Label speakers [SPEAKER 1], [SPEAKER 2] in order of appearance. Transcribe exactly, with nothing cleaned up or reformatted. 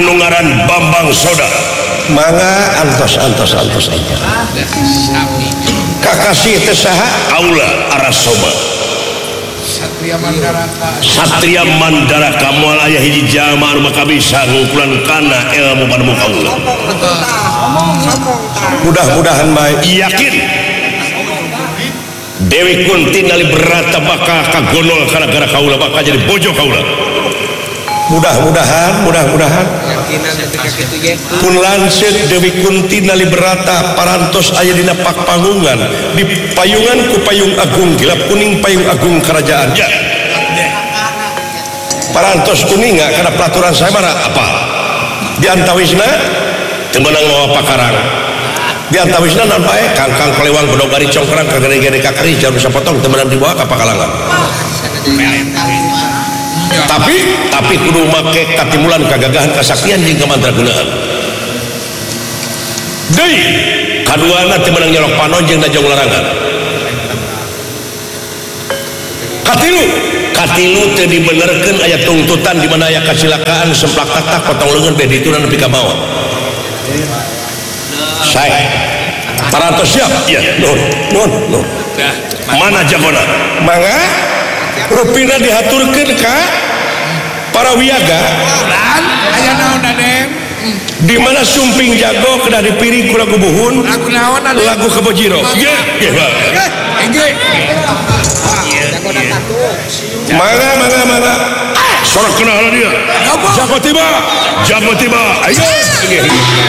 [SPEAKER 1] anu ngaran Bambang Soda.
[SPEAKER 2] Mangga antos antos antos aja. Kakasih teh saha?
[SPEAKER 1] Aula Arasoba.
[SPEAKER 3] Satria Mandaraka.
[SPEAKER 1] Satria Mandaraka moal aya hiji jalma anu makabisa ngungkulan kana ilmu pada muka Allah.
[SPEAKER 2] Mudah-mudahan baik.
[SPEAKER 1] Yakin Dewi Kunti nali berata bakal kagonol kana gara kaula bakal jadi bojo kaula.
[SPEAKER 2] Mudah-mudahan, mudah-mudahan. Pun lanceuk Dewi Kunti nali berata parantos aya dina pakpangungan di payungan ku payung agung gilap kuning payung agung kerajaan.
[SPEAKER 1] Ya.
[SPEAKER 2] Parantos kuning nggak karena peraturan saya mana apa? Di antawisna
[SPEAKER 1] teu meunang mawa pakarang.
[SPEAKER 2] di antawisna naon bae kangkang kelewang bedog ari congkrang kagede-gede kakari jangan bisa potong teu meunang dibawa ka pakalangan. Tapi tapi kudu make katimulan kagagahan kasaktian jeung kamandragunaan. Deui kaduana teu meunang nyolok panon jeung najong larangan. Katilu katilu teu dibenerkeun aya tuntutan di mana aya kasilakaan semplak tatak potong leungeun beh ditunan nepi ka maot. Sae parantos siap ya nuhun nuhun nuhun.
[SPEAKER 1] Mana jagona?
[SPEAKER 2] Mangga rupina dihaturkeun ka para wiaga.
[SPEAKER 3] Dan aya naon Adem?
[SPEAKER 2] Di mana sumping jago kedah dipiring ku lagu buhun
[SPEAKER 3] Lagu naon Adem?
[SPEAKER 2] lagu kabojiro.
[SPEAKER 1] Ye, ye, Pak.
[SPEAKER 3] Engge.
[SPEAKER 2] Mangga mangga mangga
[SPEAKER 1] Sorak kenal dia.
[SPEAKER 3] Apa?
[SPEAKER 1] Jago tiba. Jago tiba. Ayo.